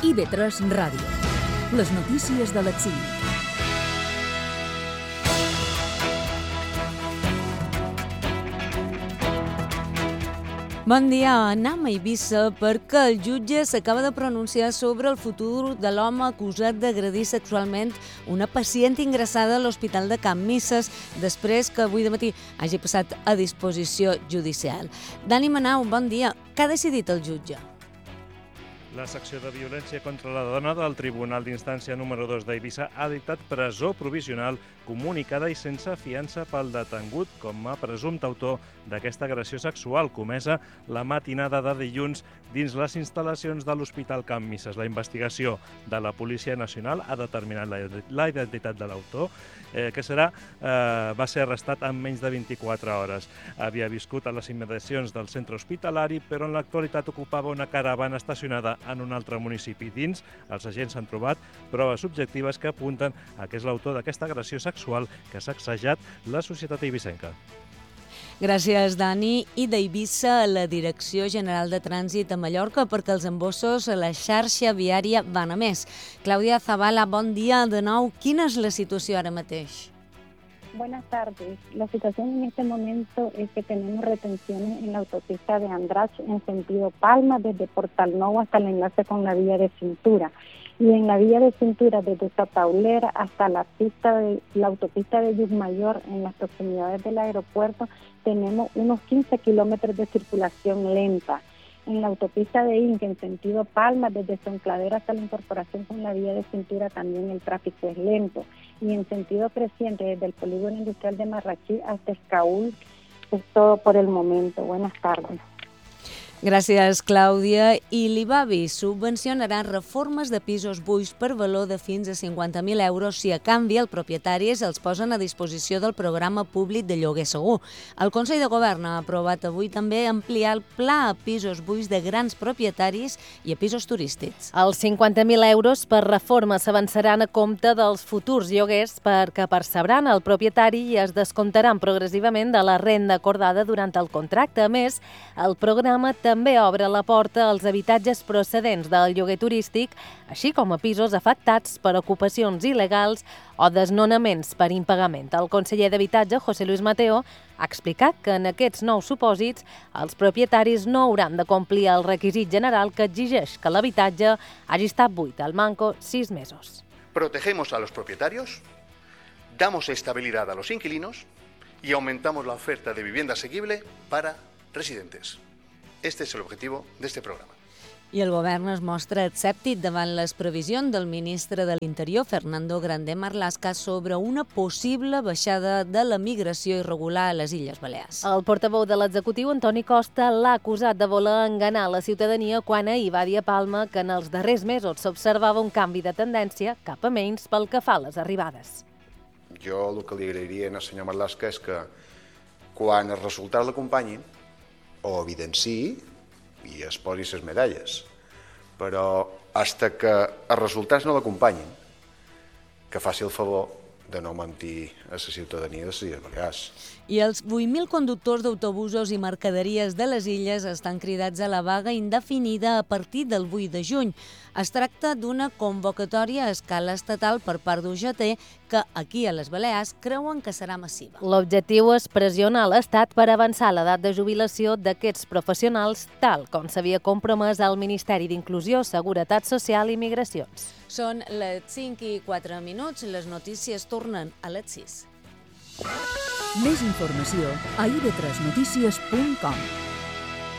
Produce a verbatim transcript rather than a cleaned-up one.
I V tres Ràdio. Les notícies de les cinc. Bon dia. Anem a Eivissa perquè el jutge s'acaba de pronunciar sobre el futur de l'home acusat d'agredir sexualment una pacient ingressada a l'Hospital de Can Misses després que avui de matí hagi passat a disposició judicial. Dani Manau, bon dia. Què ha decidit el jutge? La secció de violència contra la dona del Tribunal d'Instància número dos d'Eivissa ha dictat presó provisional comunicada i sense fiança pel detengut com a presumpte autor d'aquesta agressió sexual comesa la matinada de dilluns dins les instal·lacions de l'Hospital Can Misses. La investigació de la Policia Nacional ha determinat la identitat de l'autor, eh, que serà, eh, va ser arrestat en menys de vint-i-quatre hores. Havia viscut a les immediacions del centre hospitalari, però en l'actualitat ocupava una caravana estacionada en un altre municipi. Dins, els agents han trobat proves objectives que apunten a que és l'autor d'aquesta agressió sexual que ha sacsejat la societat eivissenca. Gràcies, Dani. I d'Eivissa a la Direcció General de Trànsit a Mallorca perquè els embossos a la xarxa viària van a més. Clàudia Zavala, bon dia de nou. Quina és la situació ara mateix? Buenas tardes. La situación en este momento es que tenemos retenciones en la autopista de Andrach en sentido Palma, desde Portal Nou hasta el enlace con la vía de Cintura. Y en la vía de Cintura desde Sataulera hasta la pista de la autopista de Llucmayor en las proximidades del aeropuerto tenemos unos quince kilómetros de circulación lenta. En la autopista de Inca en sentido Palma desde Soncladera hasta la incorporación con la vía de Cintura también el tráfico es lento. Y en sentido creciente desde el polígono industrial de Marrachí hasta Escaúl es todo por el momento. Buenas tardes. Gràcies, Clàudia. I l'I B A B I subvencionarà reformes de pisos buits per valor de fins a cinquanta mil euros si a canvi el propietari els posen a disposició del programa públic de lloguer segur. El Consell de Govern ha aprovat avui també ampliar el pla a pisos buits de grans propietaris i a pisos turístics. Els cinquanta mil euros per reforma s'avançaran a compte dels futurs lloguers perquè percebran el propietari i es descomptaran progressivament de la renda acordada durant el contracte. A més, el programa també també obre la porta als habitatges procedents del lloguer turístic, així com a pisos afectats per ocupacions il·legals o desnonaments per impagament. El conseller d'Habitatge, José Luis Mateo, ha explicat que en aquests nous supòsits els propietaris no hauran de complir el requisit general que exigeix que l'habitatge hagi estat buit al manco sis mesos. Protegemos a los propietarios, damos estabilidad a los inquilinos y aumentamos la oferta de vivienda asequible para residentes. Este es el objetivo de este programa. I el govern es mostra escèptic davant les previsions del ministre de l'Interior, Fernando Grande Marlaska, sobre una possible baixada de la migració irregular a les Illes Balears. El portaveu de l'executiu, Antoni Costa, l'ha acusat de voler enganar la ciutadania quan ahir va dir a Palma que en els darrers mesos s'observava un canvi de tendència cap a menys pel que fa a les arribades. Jo el que li agrairia al senyor Marlaska és que quan els resultats l'acompanyin, o evidenciï i es posi les medalles. Però fins que els resultats no l'acompanyin, que faci el favor de no mentir a la ciutadania de les Illes Balears. I els vuit mil conductors d'autobusos i mercaderies de les illes estan cridats a la vaga indefinida a partir del vuit de juny. Es tracta d'una convocatòria a escala estatal per part d'U G T que aquí a les Balears creuen que serà massiva. L'objectiu és pressionar l'Estat per avançar l'edat de jubilació d'aquests professionals tal com s'havia compromès al Ministeri d'Inclusió, Seguretat Social i Migracions. Són les cinc i quatre minuts, les notícies tornen a les sis. Més informació a i v tres notícies punt com.